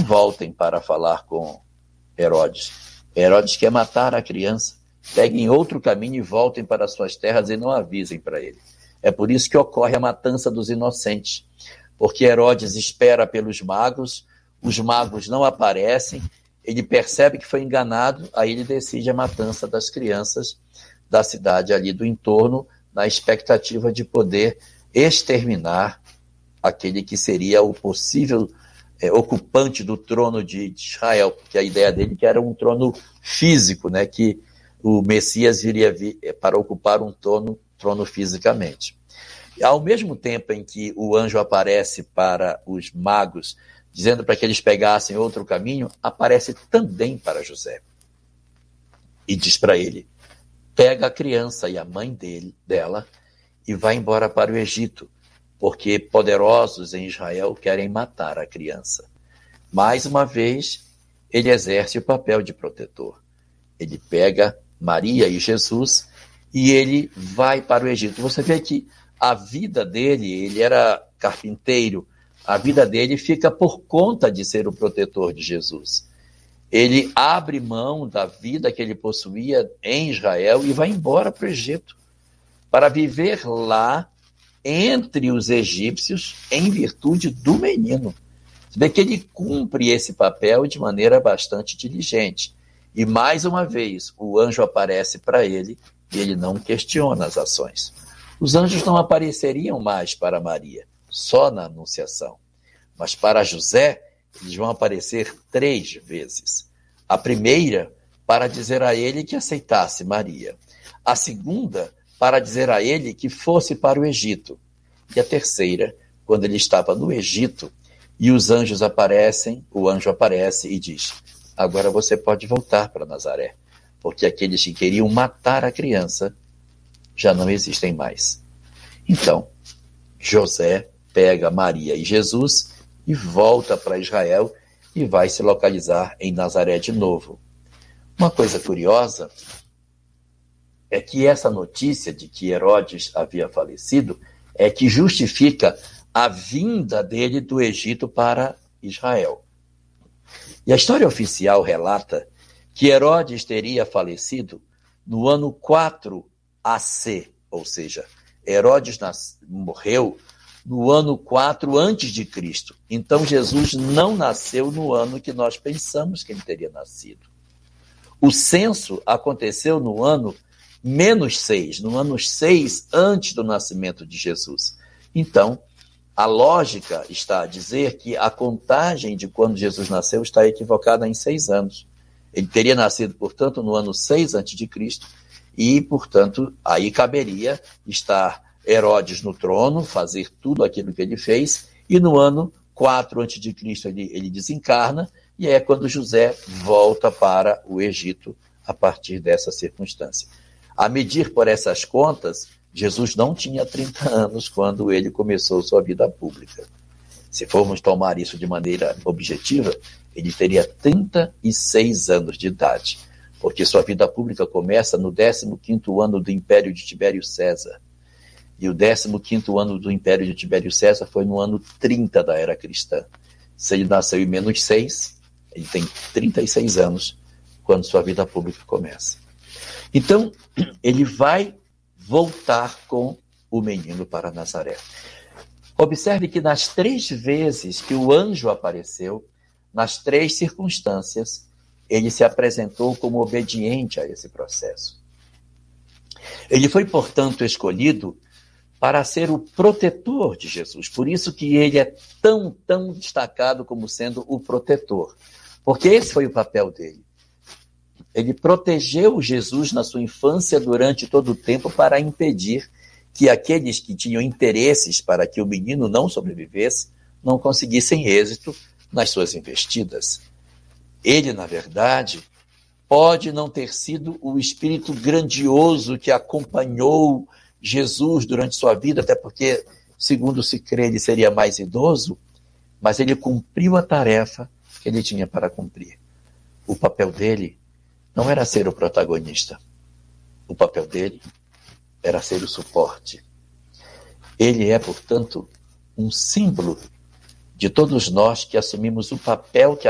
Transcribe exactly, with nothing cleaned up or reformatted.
voltem para falar com Herodes. Herodes quer matar a criança. Peguem outro caminho e voltem para suas terras e não avisem para ele. É por isso que ocorre a matança dos inocentes. Porque Herodes espera pelos magos, os magos não aparecem, ele percebe que foi enganado, aí ele decide a matança das crianças da cidade ali do entorno, na expectativa de poder exterminar aquele que seria o possível é, ocupante do trono de Israel, porque a ideia dele que era um trono físico, né, que o Messias viria vir para ocupar um trono, trono fisicamente. E ao mesmo tempo em que o anjo aparece para os magos, dizendo para que eles pegassem outro caminho, aparece também para José. E diz para ele, pega a criança e a mãe dele, dela e vai embora para o Egito, porque poderosos em Israel querem matar a criança. Mais uma vez, ele exerce o papel de protetor. Ele pega Maria e Jesus e ele vai para o Egito. Você vê que a vida dele, ele era carpinteiro, a vida dele fica por conta de ser o protetor de Jesus. Ele abre mão da vida que ele possuía em Israel e vai embora para o Egito, para viver lá entre os egípcios em virtude do menino. Você vê que ele cumpre esse papel de maneira bastante diligente. E mais uma vez, o anjo aparece para ele e ele não questiona as ações. Os anjos não apareceriam mais para Maria, só na Anunciação. Mas para José, eles vão aparecer três vezes. A primeira, para dizer a ele que aceitasse Maria. A segunda, para dizer a ele que fosse para o Egito. E a terceira, quando ele estava no Egito, e os anjos aparecem, o anjo aparece e diz, agora você pode voltar para Nazaré, porque aqueles que queriam matar a criança já não existem mais. Então, José pega Maria e Jesus e volta para Israel e vai se localizar em Nazaré de novo. Uma coisa curiosa é que essa notícia de que Herodes havia falecido é que justifica a vinda dele do Egito para Israel. E a história oficial relata que Herodes teria falecido no ano quatro A C, ou seja, Herodes nas... morreu no ano quatro antes de Cristo. Então Jesus não nasceu no ano que nós pensamos que ele teria nascido. O censo aconteceu no ano menos seis, no ano seis antes do nascimento de Jesus. Então, a lógica está a dizer que a contagem de quando Jesus nasceu está equivocada em seis anos. Ele teria nascido, portanto, no ano seis antes de Cristo, e, portanto, aí caberia estar Herodes no trono, fazer tudo aquilo que ele fez, e no ano quatro antes de Cristo ele, ele desencarna, e é quando José volta para o Egito a partir dessa circunstância. A medir por essas contas, Jesus não tinha trinta anos quando ele começou sua vida pública. Se formos tomar isso de maneira objetiva, ele teria trinta e seis anos de idade, porque sua vida pública começa no décimo quinto ano do Império de Tibério César. E o décimo quinto ano do Império de Tibério César foi no ano trinta da Era Cristã. Se ele nasceu em menos seis, ele tem trinta e seis anos quando sua vida pública começa. Então, ele vai voltar com o menino para Nazaré. Observe que nas três vezes que o anjo apareceu, nas três circunstâncias, ele se apresentou como obediente a esse processo. Ele foi, portanto, escolhido para ser o protetor de Jesus. Por isso que ele é tão, tão destacado como sendo o protetor. Porque esse foi o papel dele. Ele protegeu Jesus na sua infância durante todo o tempo para impedir que aqueles que tinham interesses para que o menino não sobrevivesse não conseguissem êxito nas suas investidas. Ele, na verdade, pode não ter sido o espírito grandioso que acompanhou Jesus durante sua vida, até porque, segundo se crê, ele seria mais idoso, mas ele cumpriu a tarefa que ele tinha para cumprir. O papel dele não era ser o protagonista. O papel dele era ser o suporte. Ele é, portanto, um símbolo de todos nós que assumimos o papel que